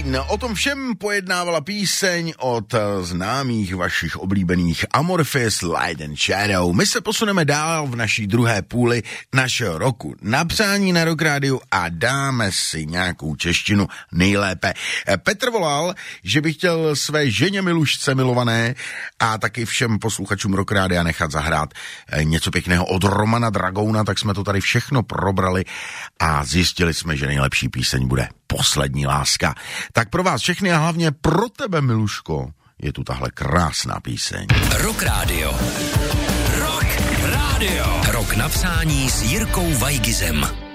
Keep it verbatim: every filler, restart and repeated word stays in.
Queen. O tom všem pojednávala píseň od známých vašich oblíbených Amorphis, Light and Shadow. My se posuneme dál v naší druhé půli našeho roku na přání na Rock Rádiu a dáme si nějakou češtinu nejlépe. Petr volal, že by chtěl své ženě Milušce milované a taky všem posluchačům Rock Rádia nechat zahrát něco pěkného od Romana Dragouna, tak jsme to tady všechno probrali a zjistili jsme, že nejlepší píseň bude Poslední láska. Tak pro vás všechny a hlavně pro tebe, Miluško, je tu tahle krásná píseň. Rock Radio. Rock Radio. Rock na přání s Jirkou Vajgizem.